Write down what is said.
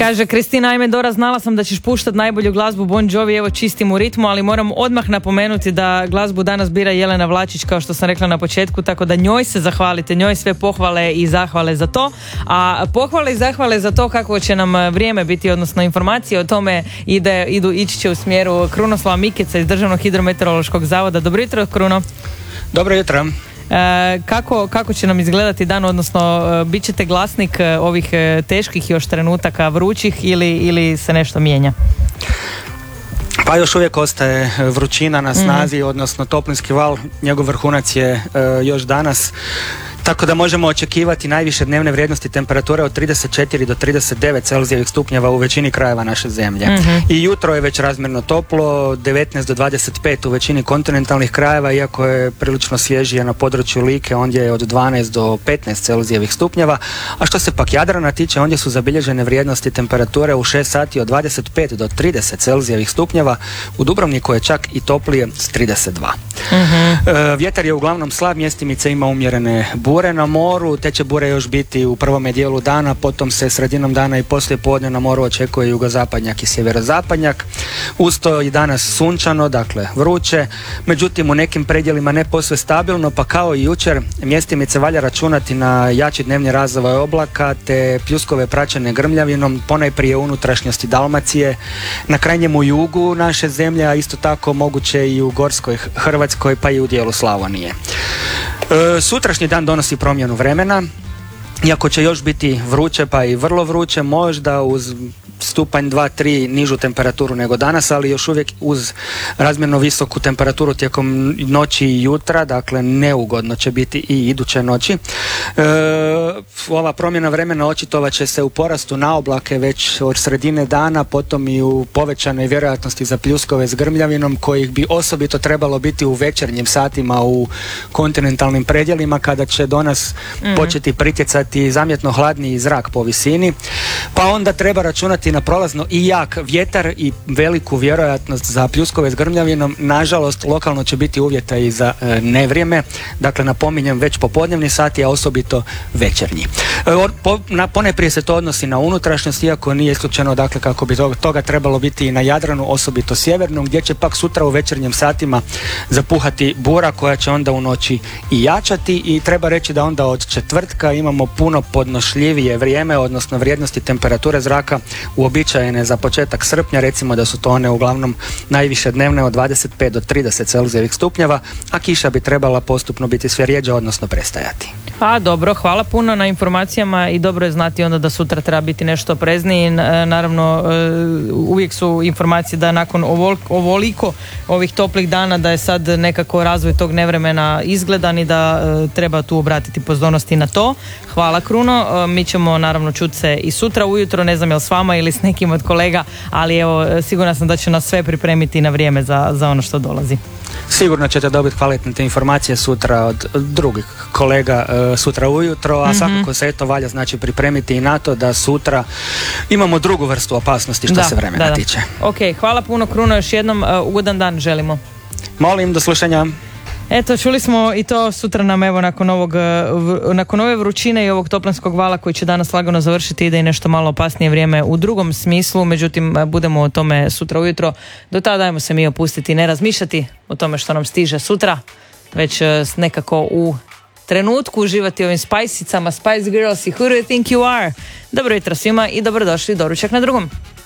Kaže Kristina, ajme Dora, znala sam da ćeš puštati najbolju glazbu Bon Jovi, evo čistim u ritmu, ali moram odmah napomenuti da glazbu danas bira Jelena Vlačić, kao što sam rekla na početku, tako da njoj se zahvalite, njoj sve pohvale i zahvale za to, a pohvale i zahvale za to kako će nam vrijeme biti, odnosno informacije o tome ići će u smjeru Krunoslava Mikeca iz Državnog hidrometeorološkog zavoda. Dobro jutro, Kruno. Dobro jutro. Kako će nam izgledati dan, odnosno bit ćete glasnik ovih teških još trenutaka vrućih ili se nešto mijenja? Pa još uvijek ostaje vrućina na snazi, odnosno toplinski val, njegov vrhunac je još danas. Tako da možemo očekivati najviše dnevne vrijednosti temperature od 34 do 39 Celzijevih stupnjeva u većini krajeva naše zemlje. I jutro je već razmjerno toplo, 19 do 25 u većini kontinentalnih krajeva, iako je prilično svježije na području Like, ondje je od 12 do 15 Celzijevih stupnjeva. A što se pak Jadrana tiče, ondje su zabilježene vrijednosti temperature u 6 sati od 25 do 30 Celzijevih stupnjeva. U Dubrovniku je čak i toplije s 32. Vjetar je uglavnom slab, mjestimice ima umjerene bure na moru, te će bure još biti u prvome dijelu dana, potom se sredinom dana i poslije podne na moru očekuje jugozapadnjak i sjeverozapadnjak. Usto i danas sunčano, dakle vruće, međutim u nekim predjelima ne posve stabilno, pa kao i jučer mjestimice valja računati na jači dnevni razvoj oblaka te pljuskove praćene grmljavinom, ponajprije u unutrašnjosti Dalmacije, na krajnjemu jugu naše zemlje, a isto tako moguće i u gorskoj Hrvatskoj pa i u dijelu Slavonije. Sutrašnji dan donosi promjenu vremena, iako će još biti vruće pa i vrlo vruće, možda uz stupanj 2-3 nižu temperaturu nego danas, ali još uvijek uz razmjerno visoku temperaturu tijekom noći i jutra, dakle neugodno će biti i iduće noći. Ova promjena vremena očitovat će se u porastu na oblake već od sredine dana, potom i u povećanoj vjerojatnosti za pljuskove s grmljavinom, kojih bi osobito trebalo biti u večernjim satima u kontinentalnim predjelima, kada će do nas početi pritjecati zamjetno hladniji zrak po visini, pa onda treba računati na prolazno i jak vjetar i veliku vjerojatnost za pljuskove s grmljavinom. Nažalost, lokalno će biti uvjeta i za nevrijeme, dakle napominjem već popodnevni sati, a osobito večernji. Ponajprije se to odnosi na unutrašnjost, iako nije isključeno dakle kako bi toga trebalo biti i na Jadranu, osobito sjevernom, gdje će pak sutra u večernjim satima zapuhati bura koja će onda u noći i jačati, i treba reći da onda od četvrtka imamo puno podnošljivije vrijeme, odnosno vrijednosti temperature zraka uobičajene za početak srpnja, recimo da su to one uglavnom najviše dnevne od 25 do 30 Celzijevih stupnjeva, a kiša bi trebala postupno biti sve rjeđa, odnosno prestajati. Pa dobro, hvala puno na informacijama i dobro je znati onda da sutra treba biti nešto oprezniji. Naravno, uvijek su informacije da nakon ovoliko ovih toplih dana da je sad nekako razvoj tog nevremena izgledan i da treba tu obratiti pozornosti na to. Hvala, Kruno. Mi ćemo naravno čuti se i sutra ujutro, ne znam je li s vama ili s nekim od kolega, ali evo sigurna sam da će nas sve pripremiti na vrijeme za ono što dolazi. Sigurno ćete dobiti kvalitetne informacije sutra od drugih kolega sutra ujutro, a svakako se valja znači pripremiti i na to da sutra imamo drugu vrstu opasnosti što se vremena tiče. Ok, hvala puno, Kruno, još jednom ugodan dan želimo. Molim, do slušanja. Eto, čuli smo i to, sutra nam evo nakon ove vrućine i ovog toplinskog vala koji će danas lagano završiti, ide i nešto malo opasnije vrijeme u drugom smislu, međutim budemo o tome sutra ujutro. Do tada dajmo se mi opustiti, ne razmišljati o tome što nam stiže sutra, već nekako u trenutku uživati ovim spajsicama, Spice Girls i Who Do You Think You Are. Dobro jutro svima i dobrodošli do Ručak na drugom.